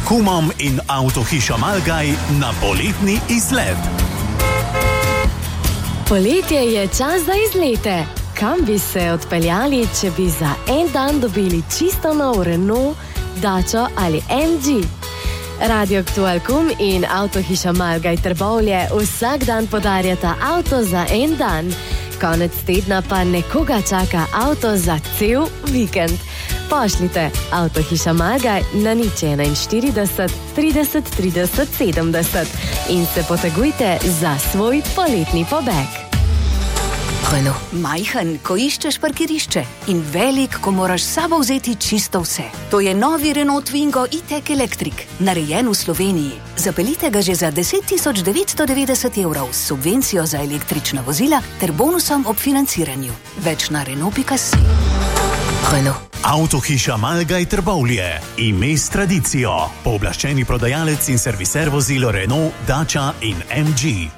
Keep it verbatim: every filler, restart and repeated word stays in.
kumom in avtohiša Malgaj na poletni izlet. Poletje je čas za izlete. Kam bi se odpeljali, če bi za en dan dobili čisto nov Renault, Dacia ali em dži? Radio Aktualkum in avtohiša Malgaj Trbovlje vsak dan podarjata avto za en dan. Konec tedna pa nekoga čaka avto za cel vikend. Pošljite avtohiša Malgaj na nič enainštirideset trideset trideset sedemdeset in se potegujte za svoj poletni pobeg. Renault. Majhen, ko iščeš parkirišče in velik, ko moraš s sabo vzeti čisto vse. To je novi Renault Twingo e-tech Electric, narejen v Sloveniji. Zapeljite ga že za deset tisoč devetsto devetdeset evrov s subvencijo za električna vozila ter bonusom ob financiranju. Več na renault pika si. Renault. Avtohiša Malgaj Trbovlje. Ime s tradicijo. Pooblaščeni prodajalec in serviser vozil Renault, Dacia in em dži.